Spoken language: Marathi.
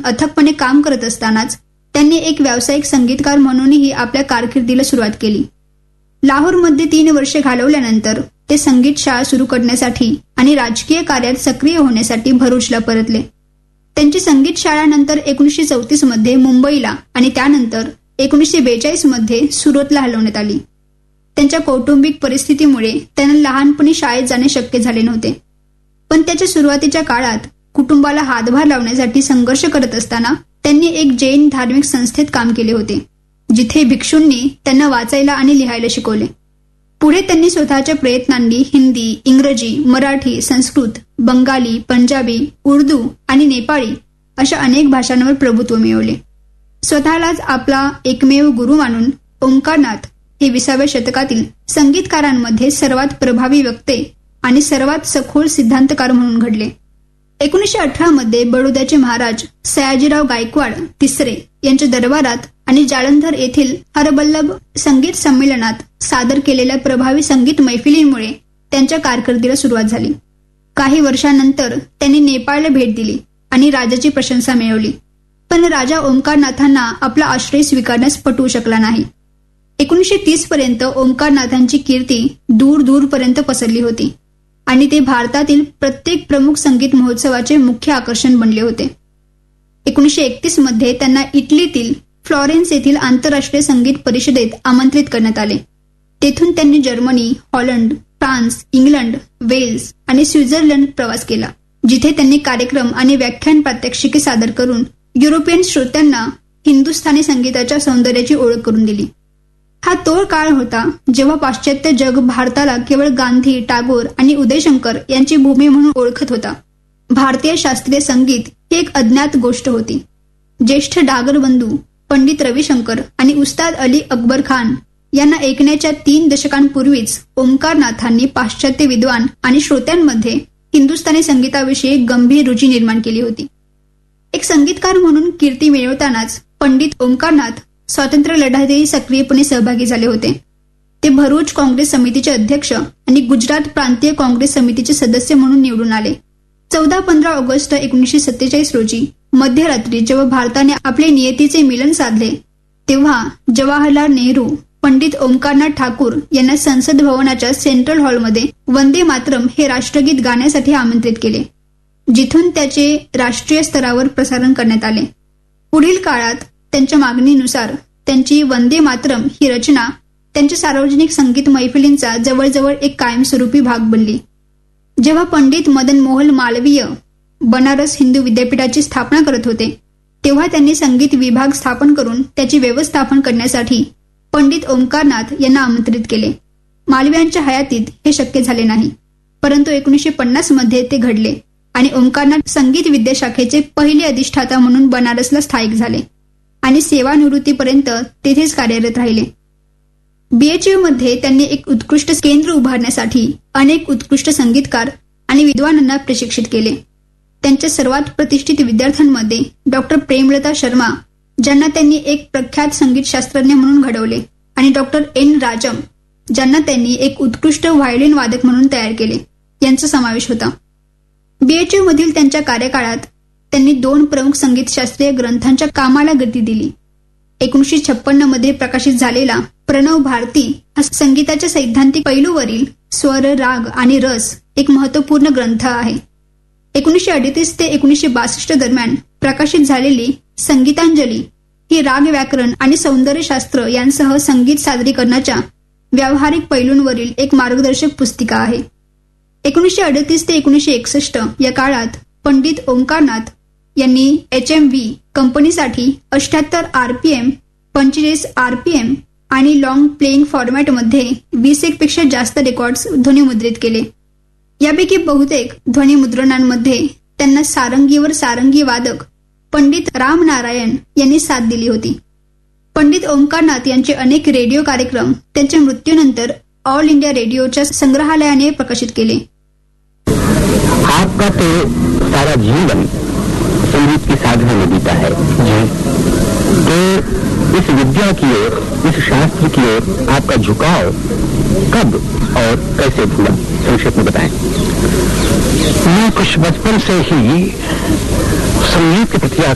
अथकपणे काम करत असतानाच त्यांनी एक व्यावसायिक संगीतकार म्हणूनही आपल्या कारकिर्दीला सुरुवात केली. लाहोरमध्ये 3 वर्षे घालवल्यानंतर ते संगीत शाळा सुरू करण्यासाठी आणि राजकीय कार्यात सक्रिय होण्यासाठी भरूचला परतले. त्यांची संगीत शाळा नंतर 1934 मध्ये मुंबईला आणि त्यानंतर 1942 मध्ये सुरतला हलवण्यात आली. त्यांच्या कौटुंबिक परिस्थितीमुळे त्यांना लहानपणी शाळेत जाणे शक्य झाले नव्हते. पण त्याच्या सुरुवातीच्या काळात कुटुंबाला हातभार लावण्यासाठी संघर्ष करत असताना त्यांनी एक जैन धार्मिक संस्थेत काम केले होते, जिथे भिक्षूंनी त्यांना वाचायला आणि लिहायला शिकवले. पुढे त्यांनी स्वतःच्या प्रयत्नांनी हिंदी, इंग्रजी, मराठी, संस्कृत, बंगाली, पंजाबी, उर्दू आणि नेपाळी अशा अनेक भाषांवर प्रभुत्व मिळवले. स्वतःलाच आपला एकमेव गुरु मानून ओंकारनाथ हे 20व्या शतकातील संगीतकारांमध्ये सर्वात प्रभावी वक्ते आणि सर्वात सखोल सिद्धांतकार म्हणून घडले. 1918 मध्ये बडोद्याचे महाराज सयाजीराव गायकवाड तिसरे यांच्या दरबारात आणि जालंधर येथील हरबल्लभ संगीत संमेलनात सादर केलेल्या प्रभावी संगीत मैफिलींमुळे त्यांच्या कारकिर्दीला सुरुवात झाली. काही वर्षांनंतर त्यांनी नेपाळला भेट दिली आणि राजाची प्रशंसा मिळवली. पण राजा ओंकारनाथांना आपला आश्रय स्वीकारण्यास पटवू शकला नाही. 1930 पर्यंत ओंकारनाथांची कीर्ती दूर दूरपर्यंत पसरली होती आणि ते भारतातील प्रत्येक प्रमुख संगीत महोत्सवाचे मुख्य आकर्षण बनले होते. 1931 मध्ये त्यांना इटलीतील फ्लॉरेन्स येथील आंतरराष्ट्रीय संगीत परिषदेत आमंत्रित करण्यात आले. तेथून त्यांनी Germany, Holland, France, England, Wales आणि स्वित्झर्लंड प्रवास केला, जिथे त्यांनी कार्यक्रम आणि व्याख्यान प्रात्यक्षिके सादर करून युरोपियन श्रोत्यांना हिंदुस्थानी संगीताच्या सौंदर्याची ओळख करून दिली. हा तो काळ होता जेव्हा पाश्चात्य जग भारताला केवळ गांधी, टागोर आणि उदयशंकर यांची भूमी म्हणून ओळखत होता. भारतीय शास्त्रीय संगीत ही एक अज्ञात गोष्ट होती. ज्येष्ठ डागर बंधू पंडित रविशंकर आणि उस्ताद अली अकबर खान यांना ऐकण्याच्या 3 दशकांपूर्वीच ओंकारनाथांनी पाश्चात्य विद्वान आणि श्रोत्यांमध्ये हिंदुस्थानी संगीताविषयी गंभीर रुची निर्माण केली होती. एक संगीतकार म्हणून कीर्ती मिळवतानाच पंडित ओंकारनाथ स्वातंत्र्य लढ्यातही सक्रियपणे सहभागी झाले होते. ते भरूच काँग्रेस समितीचे अध्यक्ष आणि गुजरात प्रांतीय काँग्रेस समितीचे सदस्य म्हणून निवडून आले. 14-15 ऑगस्ट 1947 रोजी मध्यरात्री जेव्हा भारताने आपले नियतीचे मिलन साधले, तेव्हा जवाहरलाल नेहरू पंडित ओंकारनाथ ठाकूर यांना संसद भवनाच्या सेंट्रल हॉलमध्ये वंदे मातरम हे राष्ट्रगीत गाण्यासाठी आमंत्रित केले, जिथून त्याचे राष्ट्रीय स्तरावर प्रसारण करण्यात आले. पुढील काळात त्यांच्या मागणीनुसार त्यांची वंदे मातरम ही रचना त्यांच्या सार्वजनिक संगीत मैफिलींचा जवळजवळ एक कायमस्वरूपी भाग बनली. जेव्हा पंडित मदन मोहन मालवीय बनारस हिंदू विद्यापीठाची स्थापना करत होते, तेव्हा त्यांनी संगीत विभाग स्थापन करून त्याचे व्यवस्थापन करण्यासाठी पंडित ओंकारनाथ यांना आमंत्रित केले. मालवीयांच्या हयातीत हे शक्य झाले नाही, परंतु 1950 मध्ये ते घडले आणि ओंकारनाथ संगीत विद्याशाखेचे पहिले अधिष्ठाता म्हणून बनारसला स्थायिक झाले आणि सेवानिवृत्तीपर्यंत तेथेच कार्यरत राहिले. BHU मध्ये त्यांनी एक उत्कृष्ट केंद्र उभारण्यासाठी अनेक उत्कृष्ट संगीतकार आणि विद्वानांना प्रशिक्षित केले. त्यांच्या सर्वात प्रतिष्ठित विद्यार्थ्यांमध्ये डॉक्टर प्रेमलता शर्मा, ज्यांना त्यांनी एक प्रख्यात संगीत शास्त्रज्ञ म्हणून घडवले, आणि डॉक्टर N. राजम, ज्यांना त्यांनी एक उत्कृष्ट व्हायोलिन वादक म्हणून तयार केले, यांचा समावेश होता. BHU मधील त्यांच्या कार्यकाळात त्यांनी 2 प्रमुख संगीतशास्त्रीय ग्रंथांच्या कामाला गती दिली. 1956 मध्ये प्रकाशित झालेला प्रणव भारती हा संगीताच्या सैद्धांतिक पैलूवरील स्वर, राग आणि रस एक महत्वपूर्ण ग्रंथ आहे. 1938 ते 1962 दरम्यान प्रकाशित झालेली संगीतांजली ही राग व्याकरण आणि सौंदर्यशास्त्र यांसह संगीत सादरीकरणाच्या व्यावहारिक पैलूंवरील एक मार्गदर्शक पुस्तिका आहे. 1938 ते 1961 या काळात पंडित ओंकारनाथ यांनी HMV कंपनीसाठी 78 RPM, 45 RPM आणि लॉंग प्लेइंग फॉर्मॅटमध्ये 20 पेक्षा जास्त रेकॉर्ड्स ध्वनिमुद्रित केले. यापैकी बहुतेक ध्वनिमुद्रणांमध्ये त्यांना सारंगीवर सारंगी वादक पंडित राम नारायण यांनी साथ दिली होती. पंडित ओंकारनाथ यांचे अनेक रेडिओ कार्यक्रम त्यांच्या मृत्यूनंतर ऑल इंडिया रेडिओच्या संग्रहालयाने प्रकाशित केले. आपका तो सारा जीवन संगीत की साधना में बीता है जी, तो इस विद्या की ओर, इस शास्त्र की ओर आपका झुकाव कब और कैसे हुआ, संक्षेप में बताएं. मैं कुछ बचपन से ही संगीत के प्रति